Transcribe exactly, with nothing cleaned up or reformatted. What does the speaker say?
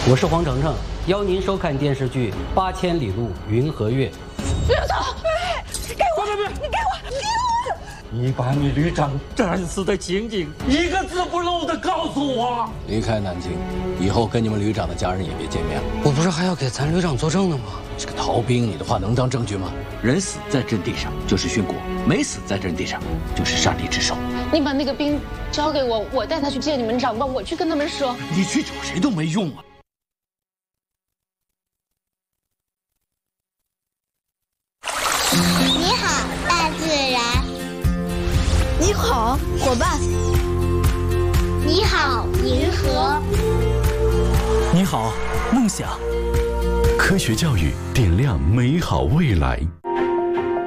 我是黄澄澄，邀您收看电视剧《八千里路云和月》。 刘总，给我！别别别！你给我！给我！ 你把你旅长战死的情景一个字不漏的告诉我。 离开南京，以后跟你们旅长的家人也别见面了。 我不是还要给咱旅长作证呢吗？ 这个逃兵，你的话能当证据吗？人死在阵地上就是殉国，没死在阵地上就是上帝之手。 你把那个兵交给我，我带他去见你们长官，我去跟他们说。 你去找谁都没用啊！ 你好，大自然。 你好，伙伴。 你好，银河。 你好，梦想。科学教育点亮美好未来。